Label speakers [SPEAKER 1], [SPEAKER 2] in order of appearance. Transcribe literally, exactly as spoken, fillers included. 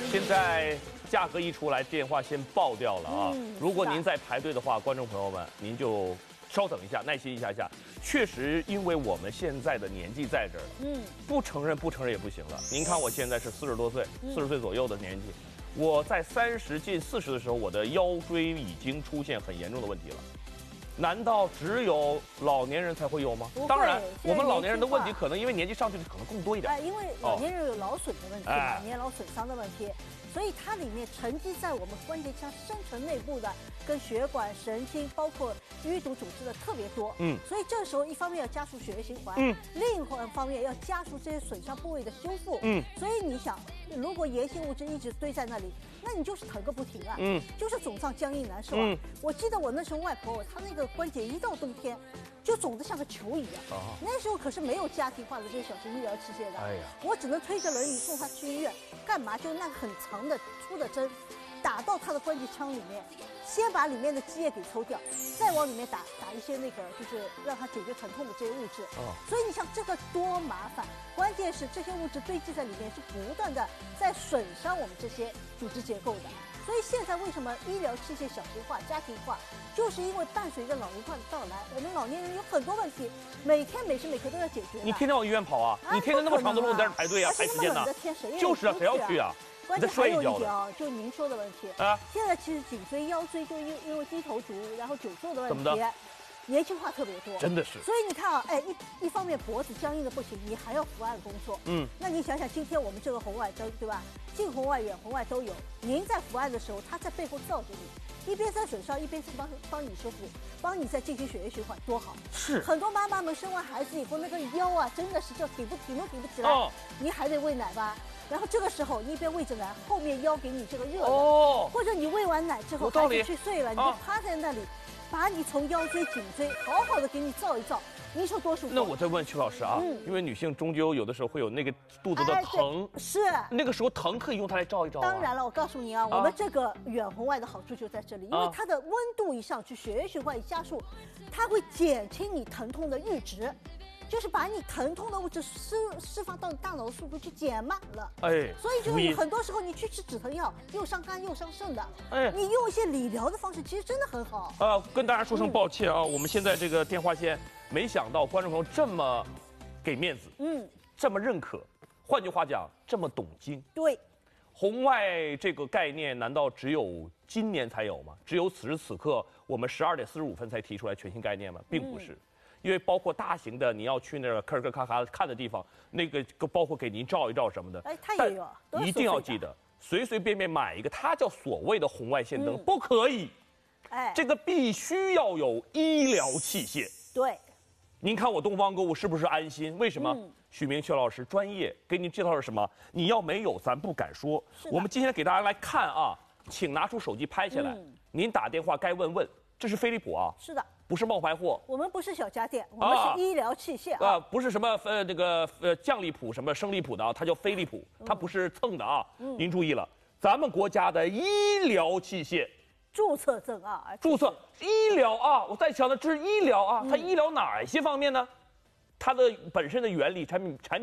[SPEAKER 1] 现在价格一出来，电话先爆掉了啊！
[SPEAKER 2] 嗯、
[SPEAKER 1] 如果您在排队的话，观众朋友们，您就稍等一下，耐心一下下。确实，因为我们现在的年纪在这儿了，嗯，不承认不承认也不行了。您看我现在是四十多岁，四十岁左右的年纪，我在三十近四十的时候，我的腰椎已经出现很严重的问题了。 难道只有老年人才会有吗？当然，我们老年人的问题可能因为年纪上去可能更多一点。
[SPEAKER 2] 哎，因为老年人有劳损的问题，老年劳损伤的问题，所以它里面沉积在我们关节腔深层内部的，跟血管、神经，包括淤堵组织的特别多。嗯，所以这时候一方面要加速血液循环，嗯，另一方面要加速这些损伤部位的修复。嗯，所以你想，如果炎性物质一直堆在那里，那你就是疼个不停啊，嗯，就是肿胀僵硬难受啊。嗯，我记得我那时候外婆，她那个 关节一到冬天，就肿得像个球一样。啊、那时候可是没有家庭化的这些小型医疗器械的，哎呀，我只能推着轮椅送她去医院，干嘛？就那个很长的粗的针，打到她的关节腔里面，先把里面的积液给抽掉，再往里面打打一些那个就是让它解决疼痛的这些物质。哦，所以你想这个多麻烦，关键是这些物质堆积在里面是不断的在损伤我们这些组织结构的。 所以现在为什么医疗器械小型化、家庭化，就是因为伴随着老龄化的到来，我们老年人有很多问题，每天每时每刻都要解决。
[SPEAKER 1] 你天天往医院跑啊？你天天那么长的路在这排队啊，排时间呢？就是啊，谁要去啊？
[SPEAKER 2] 关键还有一点啊，就您说的问题啊。现在其实颈椎、腰椎就因因为低头族，然后久坐的问题。 年轻化特别多，
[SPEAKER 1] 真的是。所
[SPEAKER 2] 以你看啊，哎，一一方面脖子僵硬的不行，你还要伏案工作。嗯，那你想想，今天我们这个红外灯，对吧？近红外、远红外都有。您在伏案的时候，它在背后照着你，一边在损伤，一边是帮帮你修复，帮你在进行血液循环，多好。
[SPEAKER 1] 是。
[SPEAKER 2] 很多妈妈们生完孩子以后，那个腰啊，真的是叫挺不挺都挺不起来。哦。你还得喂奶吧？ 然后这个时候，你一边喂着奶，后面腰给你这个热的，哦，或者你喂完奶之后，孩子去睡了，你就趴在那里，把你从腰椎、颈椎好好的给你照一照，你说多舒服？
[SPEAKER 1] 那我再问曲老师啊，嗯、因为女性终究有的时候会有那个肚子的疼，
[SPEAKER 2] 哎、是
[SPEAKER 1] 那个时候疼可以用它来照一照、啊。
[SPEAKER 2] 当然了，我告诉你啊，啊我们这个远红外的好处就在这里，因为它的温度一上去，血液循环一加速，它会减轻你疼痛的阈值。 就是把你疼痛的物质释释放到你大脑的速度去减慢了，哎，所以就是很多时候你去吃止疼药，又伤肝又伤肾的，哎，你用一些理疗的方式，其实真的很好。
[SPEAKER 1] 啊，跟大家说声抱歉啊，嗯、我们现在这个电话线，没想到观众朋友这么给面子，嗯，这么认可，换句话讲，这么懂经。
[SPEAKER 2] 对，
[SPEAKER 1] 红外这个概念难道只有今年才有吗？只有此时此刻我们十二点四十五分才提出来全新概念吗？并不是。嗯 因为包括大型的，你要去那个吭吭咔咔看的地方，那个包括给您照一照什么的，
[SPEAKER 2] 哎，它也有，
[SPEAKER 1] 一定要记得，随随便便买一个，它叫所谓的红外线灯，嗯、不可以，哎，这个必须要有医疗器械。
[SPEAKER 2] 对，
[SPEAKER 1] 您看我东方购物是不是安心？为什么？嗯、许明薛老师专业给您介绍是什么？你要没有，咱不敢说。我们今天给大家来看啊，请拿出手机拍下来，嗯、您打电话该问问，这是飞利浦啊。
[SPEAKER 2] 是的。
[SPEAKER 1] 不是冒牌货，
[SPEAKER 2] 我们不是小家电，我们是医疗器械啊，
[SPEAKER 1] 啊不是什么呃那个呃降利普什么升利普的啊，它叫飞利浦，它不是蹭的啊。嗯、您注意了，咱们国家的医疗器械
[SPEAKER 2] 注册证啊，
[SPEAKER 1] 注册医疗啊，我再强调这是医疗啊，它医疗哪一些方面呢？它的本身的原理、产品产品。